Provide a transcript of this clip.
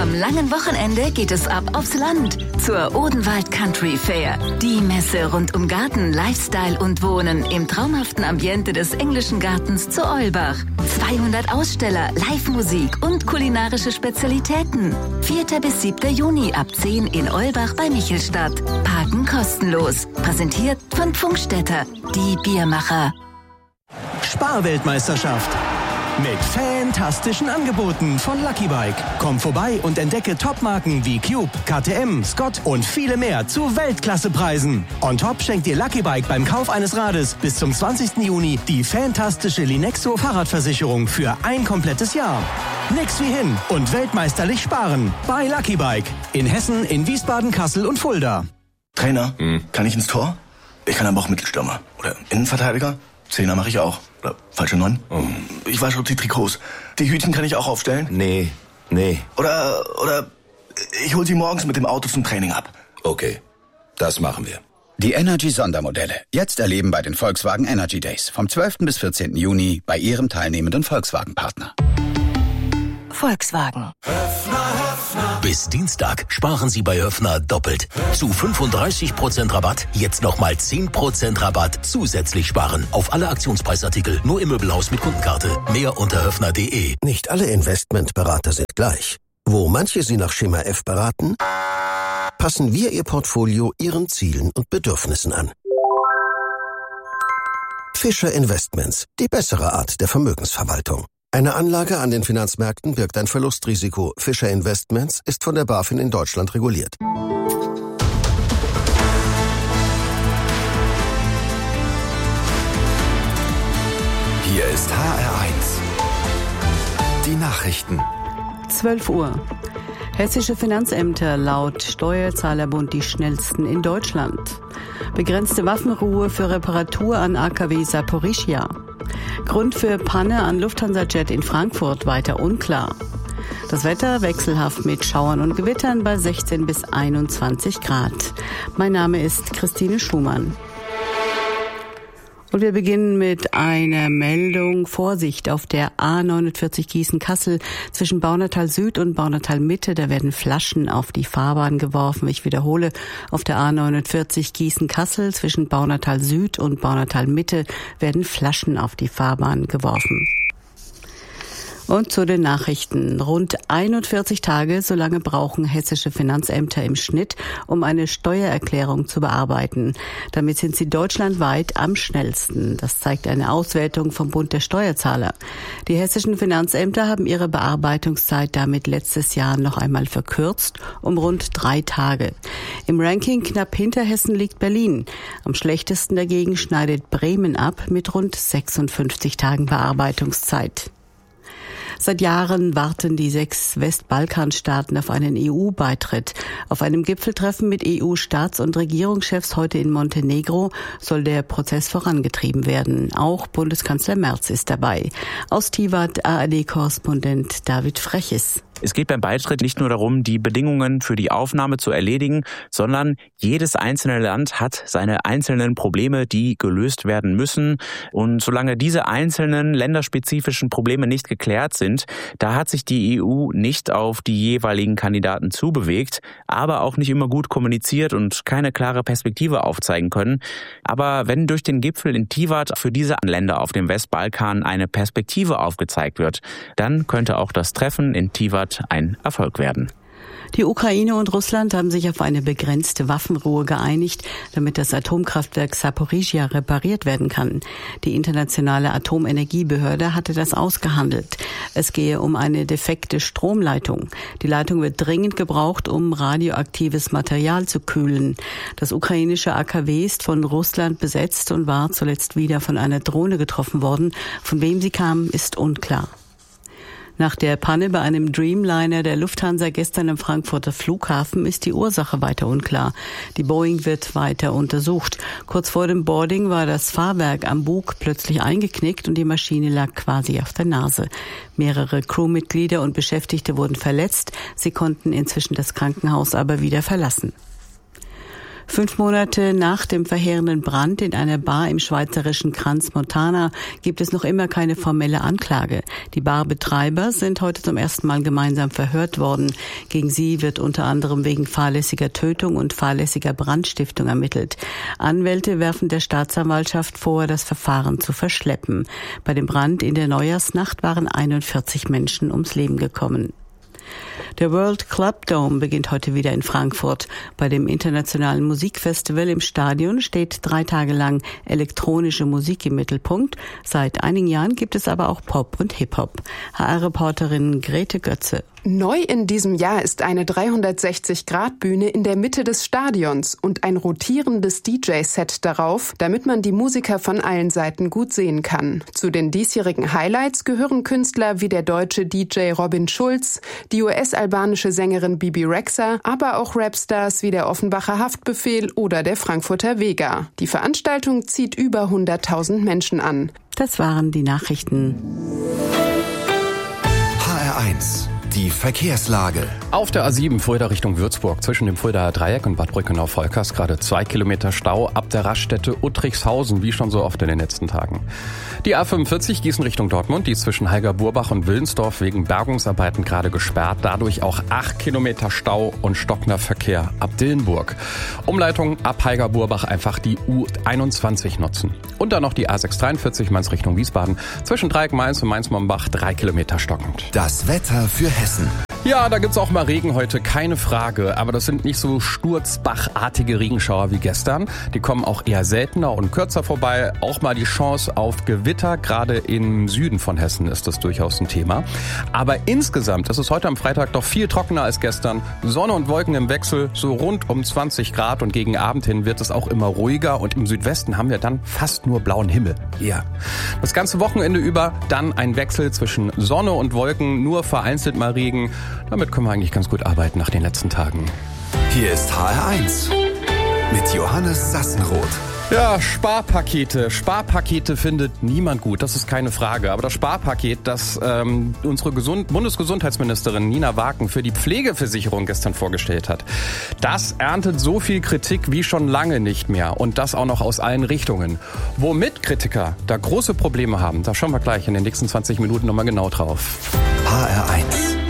Am langen Wochenende geht es ab aufs Land zur Odenwald Country Fair. Die Messe rund um Garten, Lifestyle und Wohnen im traumhaften Ambiente des englischen Gartens zu Eulbach. 200 Aussteller, Live-Musik und kulinarische Spezialitäten. 4. bis 7. Juni ab 10 in Eulbach bei Michelstadt. Parken kostenlos. Präsentiert von Pfungstädter, die Biermacher. Sparweltmeisterschaft. Mit fantastischen Angeboten von Lucky Bike. Komm vorbei und entdecke Topmarken wie Cube, KTM, Scott und viele mehr zu Weltklassepreisen. On top schenkt dir Lucky Bike beim Kauf eines Rades bis zum 20. Juni die fantastische Linexo Fahrradversicherung für ein komplettes Jahr. Nix wie hin und weltmeisterlich sparen bei Lucky Bike. In Hessen, in Wiesbaden, Kassel und Fulda. Trainer, kann ich ins Tor? Ich kann aber auch Mittelstürmer. Oder Innenverteidiger? Zehner mache ich auch. Oder falsche 9. Ich wasche auch die Trikots. Die Hütchen kann ich auch aufstellen? Nee. Oder ich hol sie morgens mit dem Auto zum Training ab. Okay, das machen wir. Die Energy-Sondermodelle. Jetzt erleben bei den Volkswagen Energy Days. Vom 12. bis 14. Juni bei Ihrem teilnehmenden Volkswagen-Partner. Volkswagen. Bis Dienstag sparen Sie bei Höffner doppelt. Zu 35% Rabatt, jetzt nochmal 10% Rabatt zusätzlich sparen. Auf alle Aktionspreisartikel, nur im Möbelhaus mit Kundenkarte. Mehr unter höffner.de. Nicht alle Investmentberater sind gleich. Wo manche Sie nach Schema F beraten, passen wir Ihr Portfolio Ihren Zielen und Bedürfnissen an. Fischer Investments, die bessere Art der Vermögensverwaltung. Eine Anlage an den Finanzmärkten birgt ein Verlustrisiko. Fischer Investments ist von der BaFin in Deutschland reguliert. Hier ist HR1. Die Nachrichten. 12 Uhr. Hessische Finanzämter laut Steuerzahlerbund die schnellsten in Deutschland. Begrenzte Waffenruhe für Reparatur an AKW Saporischschja. Grund für Panne an Lufthansa-Jet in Frankfurt weiter unklar. Das Wetter wechselhaft mit Schauern und Gewittern bei 16 bis 21 Grad. Mein Name ist Christine Schumann. Und wir beginnen mit einer Meldung. Vorsicht auf der A49 Gießen-Kassel zwischen Baunatal Süd und Baunatal Mitte. Da werden Flaschen auf die Fahrbahn geworfen. Ich wiederhole, auf der A49 Gießen-Kassel zwischen Baunatal Süd und Baunatal Mitte werden Flaschen auf die Fahrbahn geworfen. Und zu den Nachrichten. Rund 41 Tage, so lange brauchen hessische Finanzämter im Schnitt, um eine Steuererklärung zu bearbeiten. Damit sind sie deutschlandweit am schnellsten. Das zeigt eine Auswertung vom Bund der Steuerzahler. Die hessischen Finanzämter haben ihre Bearbeitungszeit damit letztes Jahr noch einmal verkürzt um rund 3 Tage. Im Ranking knapp hinter Hessen liegt Berlin. Am schlechtesten dagegen schneidet Bremen ab mit rund 56 Tagen Bearbeitungszeit. Seit Jahren warten die 6 Westbalkanstaaten auf einen EU-Beitritt. Auf einem Gipfeltreffen mit EU-Staats- und Regierungschefs heute in Montenegro soll der Prozess vorangetrieben werden. Auch Bundeskanzler Merz ist dabei. Aus Tivat ARD-Korrespondent David Freches. Es geht beim Beitritt nicht nur darum, die Bedingungen für die Aufnahme zu erledigen, sondern jedes einzelne Land hat seine einzelnen Probleme, die gelöst werden müssen. Und solange diese einzelnen länderspezifischen Probleme nicht geklärt sind, da hat sich die EU nicht auf die jeweiligen Kandidaten zubewegt, aber auch nicht immer gut kommuniziert und keine klare Perspektive aufzeigen können. Aber wenn durch den Gipfel in Tivat für diese Länder auf dem Westbalkan eine Perspektive aufgezeigt wird, dann könnte auch das Treffen in Tivat ein Erfolg werden. Die Ukraine und Russland haben sich auf eine begrenzte Waffenruhe geeinigt, damit das Atomkraftwerk Saporischschja repariert werden kann. Die internationale Atomenergiebehörde hatte das ausgehandelt. Es gehe um eine defekte Stromleitung. Die Leitung wird dringend gebraucht, um radioaktives Material zu kühlen. Das ukrainische AKW ist von Russland besetzt und war zuletzt wieder von einer Drohne getroffen worden. Von wem sie kam, ist unklar. Nach der Panne bei einem Dreamliner der Lufthansa gestern am Frankfurter Flughafen ist die Ursache weiter unklar. Die Boeing wird weiter untersucht. Kurz vor dem Boarding war das Fahrwerk am Bug plötzlich eingeknickt und die Maschine lag quasi auf der Nase. Mehrere Crewmitglieder und Beschäftigte wurden verletzt. Sie konnten inzwischen das Krankenhaus aber wieder verlassen. 5 Monate nach dem verheerenden Brand in einer Bar im schweizerischen Crans-Montana gibt es noch immer keine formelle Anklage. Die Barbetreiber sind heute zum ersten Mal gemeinsam verhört worden. Gegen sie wird unter anderem wegen fahrlässiger Tötung und fahrlässiger Brandstiftung ermittelt. Anwälte werfen der Staatsanwaltschaft vor, das Verfahren zu verschleppen. Bei dem Brand in der Neujahrsnacht waren 41 Menschen ums Leben gekommen. Der World Club Dome beginnt heute wieder in Frankfurt. Bei dem internationalen Musikfestival im Stadion steht 3 Tage lang elektronische Musik im Mittelpunkt. Seit einigen Jahren gibt es aber auch Pop und Hip-Hop. HR-Reporterin Grete Götze. Neu in diesem Jahr ist eine 360-Grad-Bühne in der Mitte des Stadions und ein rotierendes DJ-Set darauf, damit man die Musiker von allen Seiten gut sehen kann. Zu den diesjährigen Highlights gehören Künstler wie der deutsche DJ Robin Schulz, die US-albanische Sängerin Bibi Rexha, aber auch Rapstars wie der Offenbacher Haftbefehl oder der Frankfurter Vega. Die Veranstaltung zieht über 100.000 Menschen an. Das waren die Nachrichten. HR1 Die Verkehrslage. Auf der A7 Fulda Richtung Würzburg zwischen dem Fuldaer Dreieck und Bad Brückenau-Volkers gerade 2 Kilometer Stau ab der Raststätte Uttrichshausen, wie schon so oft in den letzten Tagen. Die A45 Gießen Richtung Dortmund, die ist zwischen Heiger-Burbach und Willensdorf wegen Bergungsarbeiten gerade gesperrt. Dadurch auch 8 Kilometer Stau und stockender Verkehr ab Dillenburg. Umleitung ab Heiger-Burbach einfach die U21 nutzen. Und dann noch die A643 Mainz Richtung Wiesbaden zwischen Dreieck-Mainz und Mainz-Mombach 3 Kilometer stockend. Das Wetter für Hessen. Ja, da gibt's auch mal Regen heute, keine Frage. Aber das sind nicht so sturzbachartige Regenschauer wie gestern. Die kommen auch eher seltener und kürzer vorbei. Auch mal die Chance auf Gewitter, gerade im Süden von Hessen ist das durchaus ein Thema. Aber insgesamt ist es heute am Freitag doch viel trockener als gestern. Sonne und Wolken im Wechsel, so rund um 20 Grad. Und gegen Abend hin wird es auch immer ruhiger. Und im Südwesten haben wir dann fast nur blauen Himmel. Ja. Das ganze Wochenende über dann ein Wechsel zwischen Sonne und Wolken, nur vereinzelt mal Regen. Damit können wir eigentlich ganz gut arbeiten nach den letzten Tagen. Hier ist HR1 mit Johannes Sassenroth. Ja, Sparpakete. Sparpakete findet niemand gut, das ist keine Frage. Aber das Sparpaket, das unsere Bundesgesundheitsministerin Nina Waken für die Pflegeversicherung gestern vorgestellt hat, das erntet so viel Kritik wie schon lange nicht mehr. Und das auch noch aus allen Richtungen. Womit Kritiker da große Probleme haben, da schauen wir gleich in den nächsten 20 Minuten nochmal genau drauf. HR1